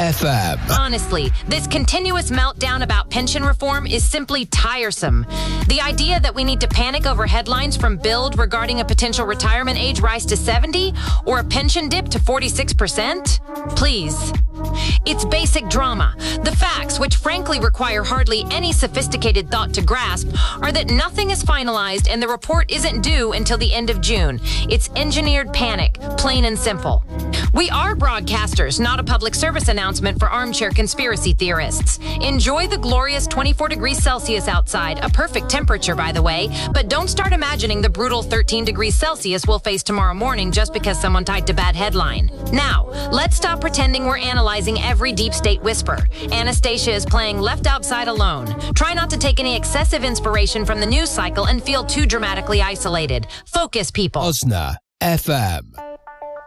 FM. Honestly, this continuous meltdown about pension reform is simply tiresome. The idea that we need to panic over headlines from Build regarding a potential retirement age rise to 70 or a pension dip to 46%? Please. It's basic drama. The facts, which frankly require hardly any sophisticated thought to grasp, are that nothing is finalized and the report isn't due until the end of June. It's engineered panic, plain and simple. We are broadcasters, not a public service announcement for armchair conspiracy theorists. Enjoy the glorious 24 degrees Celsius outside, a perfect temperature, by the way, but don't start imagining the brutal 13 degrees Celsius we'll face tomorrow morning just because someone typed a bad headline. Now, let's stop pretending we're analyzing every deep state whisper. Anastasia is playing Left Outside Alone. Try not to take any excessive inspiration from the news cycle and feel too dramatically isolated. Focus, people. Osna FM.